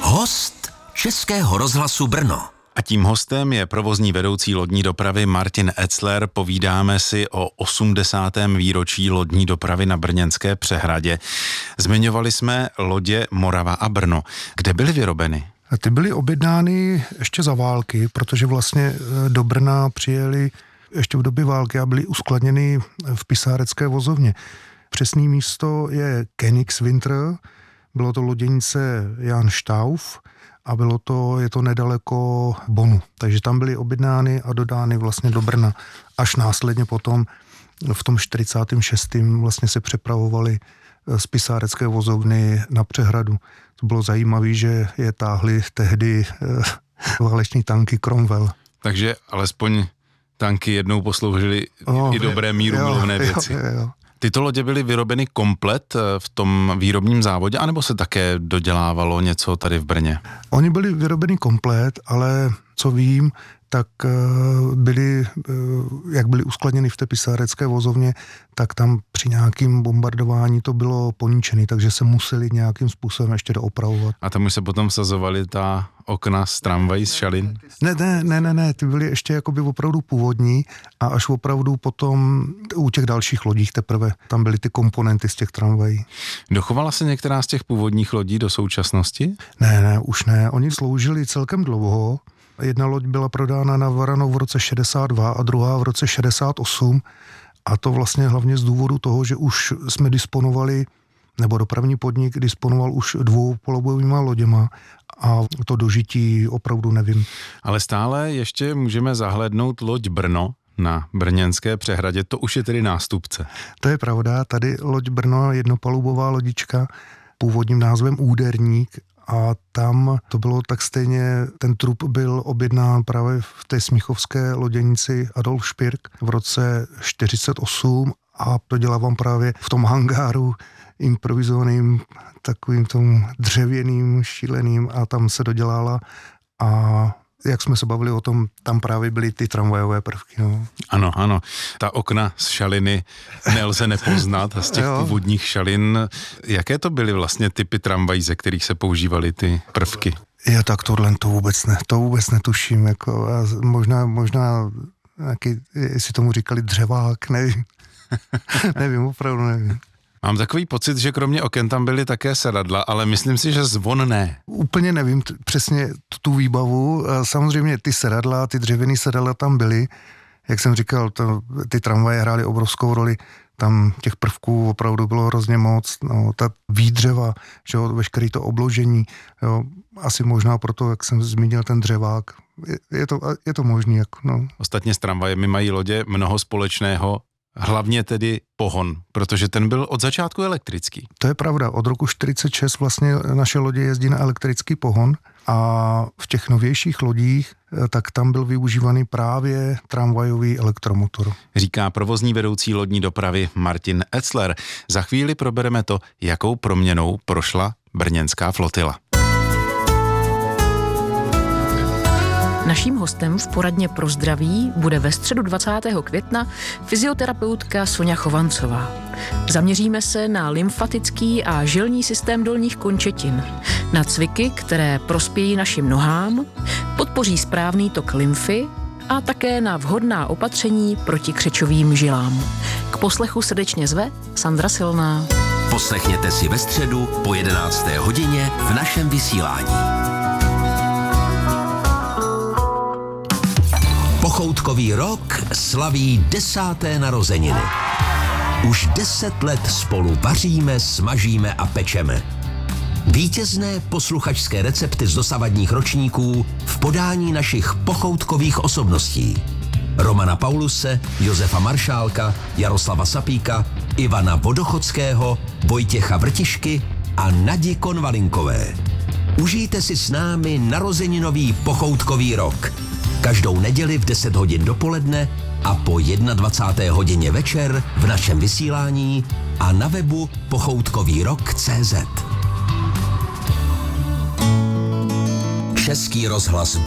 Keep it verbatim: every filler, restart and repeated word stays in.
Host Českého rozhlasu Brno. A tím hostem je provozní vedoucí lodní dopravy Martin Etzler. Povídáme si o osmdesátém výročí lodní dopravy na brněnské přehradě. Zmiňovali jsme lodě Morava a Brno. Kde byly vyrobeny? Ty byly objednány ještě za války, protože vlastně do Brna přijeli ještě v době války a byly uskladněny v pisárecké vozovně. Přesné místo je Königswinter, bylo to loděnice Jan Stauf a bylo to, je to nedaleko Bonnu. Takže tam byly objednány a dodány vlastně do Brna. Až následně potom v tom čtyřicátém šestém vlastně se přepravovaly z pisárecké vozovny na přehradu. To bylo zajímavé, že je táhly tehdy váleční tanky Cromwell. Takže alespoň tanky jednou posloužily no, i dobré míru milovné věci. Jo, jo. Tyto lodě byly vyrobeny komplet v tom výrobním závodě, anebo se také dodělávalo něco tady v Brně? Oni byli vyrobeny komplet, ale co vím, tak byli, jak byly uskladněny v té pisárecké vozovně, tak tam při nějakým bombardování to bylo poničené, takže se museli nějakým způsobem ještě doopravovat. A tam už se potom vsazovaly ta okna z tramvají, z šalin? Ne, ne, ne, ne, ne, ty byly ještě jakoby opravdu původní a až opravdu potom u těch dalších lodích teprve tam byly ty komponenty z těch tramvají. Dochovala se některá z těch původních lodí do současnosti? Ne, ne, už ne, oni sloužili celkem dlouho. Jedna loď byla prodána na Varanou v roce šedesát dva a druhá v roce šedesát osm a to vlastně hlavně z důvodu toho, že už jsme disponovali, nebo dopravní podnik disponoval už dvou polobojovýma loděma a to dožití opravdu nevím. Ale stále ještě můžeme zahlédnout loď Brno na brněnské přehradě, to už je tedy nástupce. To je pravda, tady loď Brno, jednopalubová lodička, původním názvem Úderník, a tam to bylo tak stejně, ten trup byl objednán právě v té smíchovské loděnici Adolf Špirk v roce čtyřicet osm a to dělávám právě v tom hangáru improvizovaným, takovým tom dřevěným, šíleným a tam se dodělala a jak jsme se bavili o tom, tam právě byly ty tramvajové prvky. No. Ano, ano. Ta okna z šaliny nelze nepoznat z těch původních šalin. Jaké to byly vlastně typy tramvají, ze kterých se používaly ty prvky? Já tak tohle to vůbec ne, to vůbec netuším. Jako, možná, možná, jaký, jestli tomu říkali dřevák, nevím. nevím, opravdu nevím. Mám takový pocit, že kromě oken tam byly také sedadla, ale myslím si, že zvon ne. Úplně nevím t- přesně tu výbavu. Samozřejmě ty sedadla, ty dřevěný sedadla tam byly. Jak jsem říkal, to, ty tramvaje hrály obrovskou roli. Tam těch prvků opravdu bylo hrozně moc. No, ta výdřeva, že jo, veškeré to obložení. Jo, asi možná proto, jak jsem zmínil ten dřevák. Je, je, to, je to možný. Jako, no. Ostatně s tramvajemi mají lodě mnoho společného. Hlavně tedy pohon, protože ten byl od začátku elektrický. To je pravda, od roku čtyřicet šest vlastně naše lodě jezdí na elektrický pohon a v těch novějších lodích tak tam byl využívaný právě tramvajový elektromotor. Říká provozní vedoucí lodní dopravy Martin Etzler. Za chvíli probereme to, jakou proměnou prošla brněnská flotila. Naším hostem v poradně pro zdraví bude ve středu dvacátého května fyzioterapeutka Soňa Chovancová. Zaměříme se na lymfatický a žilní systém dolních končetin, na cviky, které prospějí našim nohám, podpoří správný tok lymfy a také na vhodná opatření proti křečovým žilám. K poslechu srdečně zve Sandra Silná. Poslechněte si ve středu po jedenácté hodině v našem vysílání. Pochoutkový rok slaví desáté narozeniny. Už deset let spolu vaříme, smažíme a pečeme. Vítězné posluchačské recepty z dosavadních ročníků v podání našich pochoutkových osobností. Romana Pauluse, Josefa Maršálka, Jaroslava Sapíka, Ivana Vodochodského, Vojtěcha Vrtišky a Nadi Konvalinkové. Užijte si s námi narozeninový pochoutkový rok. Každou neděli v deset hodin dopoledne a po dvacáté jedné hodině večer v našem vysílání a na webu pochoutkový rok tečka cé zet. Český rozhlas